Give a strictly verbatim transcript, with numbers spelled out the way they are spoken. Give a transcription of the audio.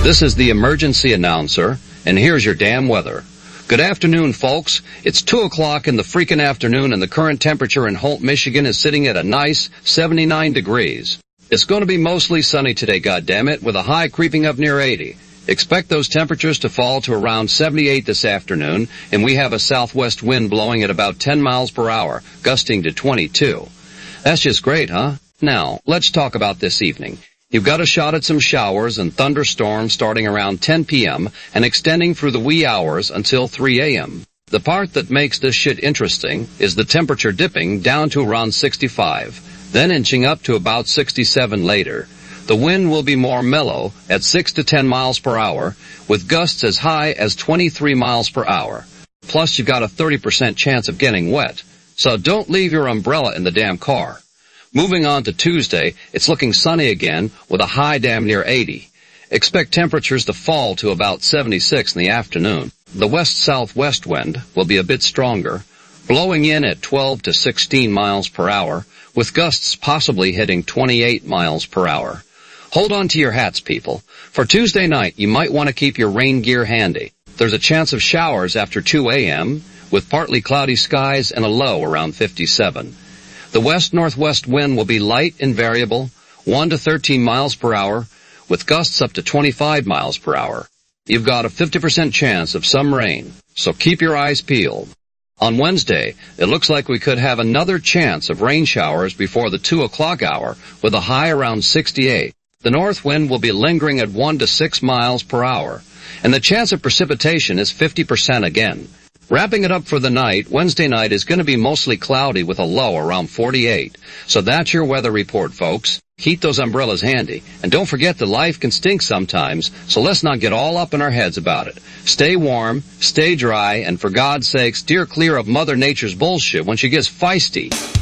This is the emergency announcer, and here's your damn weather. Good afternoon, folks. It's two o'clock in the freaking afternoon, and the current temperature in Holt, Michigan is sitting at a nice seventy-nine degrees. It's going to be mostly sunny today, goddammit, with a high creeping up near eighty. Expect those temperatures to fall to around seventy-eight this afternoon, and we have a southwest wind blowing at about ten miles per hour, gusting to twenty-two. That's just great, huh? Now, let's talk about this evening. You've got a shot at some showers and thunderstorms starting around ten p.m. and extending through the wee hours until three a.m. The part that makes this shit interesting is the temperature dipping down to around sixty-five, then inching up to about sixty-seven later. The wind will be more mellow at six to ten miles per hour, with gusts as high as twenty-three miles per hour. Plus, you've got a thirty percent chance of getting wet. So don't leave your umbrella in the damn car. Moving on to Tuesday, it's looking sunny again with a high damn near eighty. Expect temperatures to fall to about seventy-six in the afternoon. The west-southwest wind will be a bit stronger, blowing in at twelve to sixteen miles per hour, with gusts possibly hitting twenty-eight miles per hour. Hold on to your hats, people. For Tuesday night, you might want to keep your rain gear handy. There's a chance of showers after two a.m., with partly cloudy skies and a low around fifty-seven. The west-northwest wind will be light and variable, one to thirteen miles per hour, with gusts up to twenty-five miles per hour. You've got a fifty percent chance of some rain, so keep your eyes peeled. On Wednesday, it looks like we could have another chance of rain showers before the two o'clock hour, with a high around sixty-eight. The north wind will be lingering at one to six miles per hour, and the chance of precipitation is fifty percent again. Wrapping it up for the night, Wednesday night is going to be mostly cloudy with a low around forty-eight. So that's your weather report, folks. Keep those umbrellas handy. And don't forget that life can stink sometimes, so let's not get all up in our heads about it. Stay warm, stay dry, and for God's sakes, steer clear of Mother Nature's bullshit when she gets feisty.